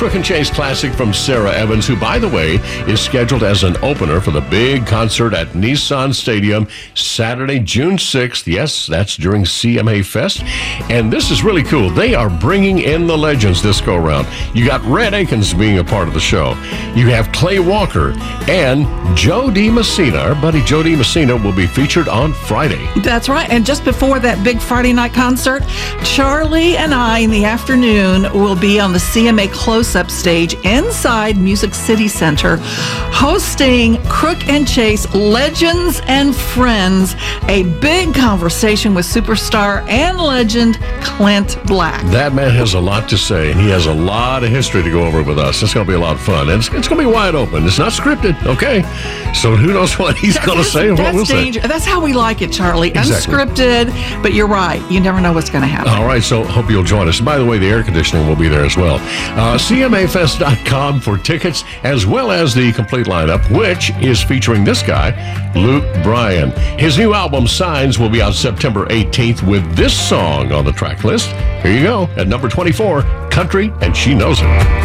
Crook and Chase classic from Sarah Evans, who, by the way, is scheduled as an opener for the big concert at Nissan Stadium Saturday, June 6th. Yes, that's during CMA Fest. And this is really cool. They are bringing in the legends this go-round. You got Red Akins being a part of the show. You have Clay Walker and Joe D. Messina. Our buddy Joe D. Messina will be featured on Friday. That's right. And just before that big Friday night concert, Charlie and I in the afternoon will be on the CMA close-up stage inside Music City Center, hosting Crook and Chase Legends and Friends, a big conversation with superstar and legend Clint Black. That man has a lot to say, and he has a lot of history to go over with us. It's going to be a lot of fun, and it's going to be wide open. It's not scripted, okay? So who knows what he's going to say and what we'll say. That's how we like it, Charlie. Exactly. Unscripted, but you're right. You never know what's going to happen. All right, so hope you'll join us. By the way, the air conditioning will be there as well. CMAfest.com for tickets, as well as the complete lineup, which is featuring this guy, Luke Bryan. His new album, Signs, will be out September 18th with this song on the track list. Here you go, at number 24, Country, and She Knows It.